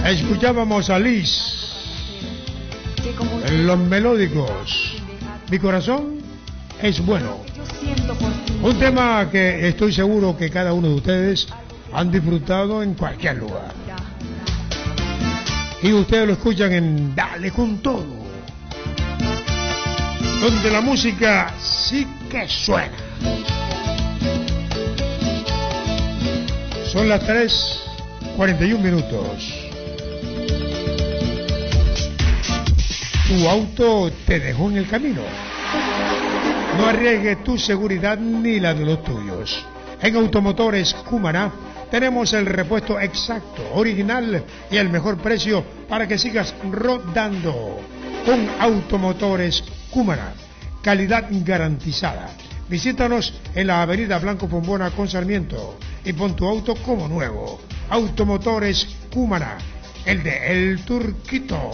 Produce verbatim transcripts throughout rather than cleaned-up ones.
Escuchábamos a Liz en los melódicos. Mi corazón es bueno. Un tema que estoy seguro que cada uno de ustedes han disfrutado en cualquier lugar. Y ustedes lo escuchan en Dale con Todo, donde la música sí que suena. Son las tres cuarenta y un minutos. Tu auto te dejó en el camino. No arriesgues tu seguridad ni la de los tuyos. En Automotores Cumaná tenemos el repuesto exacto, original y el mejor precio para que sigas rodando. Con Automotores Cumaná, calidad garantizada. Visítanos en la avenida Blanco Pombona con Sarmiento y pon tu auto como nuevo. Automotores Cumaná, el de El Turquito.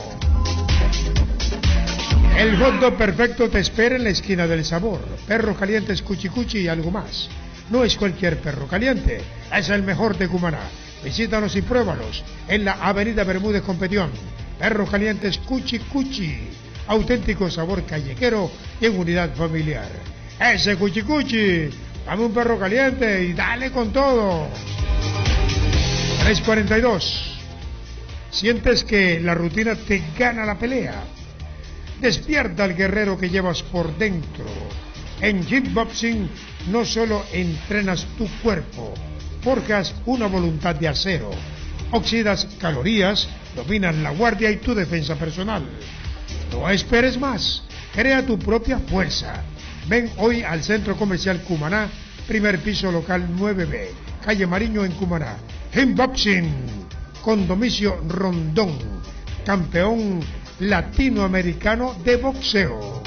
El hot dog perfecto te espera en la esquina del sabor. Perros calientes Cuchi Cuchi y algo más. No es cualquier perro caliente, es el mejor de Cumaná. Visítanos y pruébalos en la avenida Bermúdez con Petión. Perros calientes Cuchi Cuchi, auténtico sabor callejero y en unidad familiar. Ese Cuchi Cuchi, dame un perro caliente y dale con todo. tres cuarenta y dos. ¿Sientes que la rutina te gana la pelea? Despierta al guerrero que llevas por dentro. En Kickboxing no solo entrenas tu cuerpo, forjas una voluntad de acero, oxidas calorías, dominas la guardia y tu defensa personal. No esperes más, crea tu propia fuerza. Ven hoy al Centro Comercial Cumaná, primer piso local nueve B, calle Mariño en Cumaná. Kickboxing, con Domicio Rondón, campeón latinoamericano de boxeo.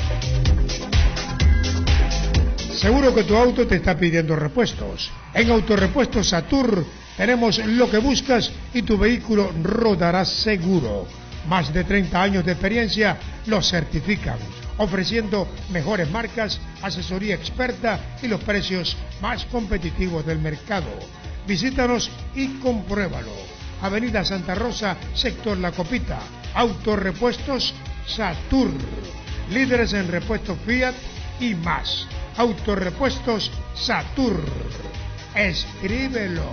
Seguro que tu auto te está pidiendo repuestos. En Autorepuestos Satur tenemos lo que buscas y tu vehículo rodará seguro. Más de treinta años de experiencia lo certifican, ofreciendo mejores marcas, asesoría experta y los precios más competitivos del mercado. Visítanos y compruébalo. Avenida Santa Rosa, sector La Copita. Autorepuestos Satur, líderes en repuestos Fiat y más. Autorepuestos Satur, escríbelo.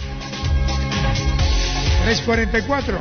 tres cuarenta y cuatro.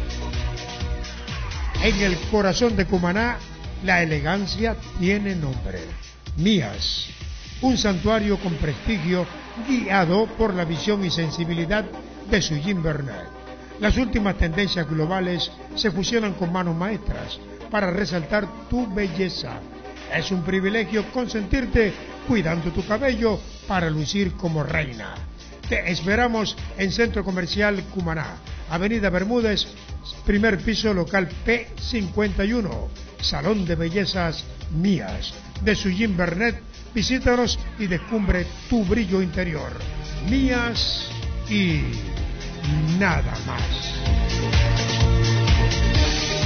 En el corazón de Cumaná, la elegancia tiene nombre. Mías, un santuario con prestigio guiado por la visión y sensibilidad de su Jim Bernard. Las últimas tendencias globales se fusionan con manos maestras para resaltar tu belleza. Es un privilegio consentirte cuidando tu cabello para lucir como reina. Te esperamos en Centro Comercial Cumaná, Avenida Bermúdez, primer piso, local P cincuenta y uno, Salón de Bellezas Mías, de Sujin Bernet. Visítanos y descubre tu brillo interior. Mías y nada más.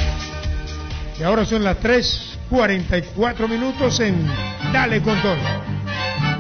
Y ahora son las tres cuarenta y cuatro minutos en Dale con Todo.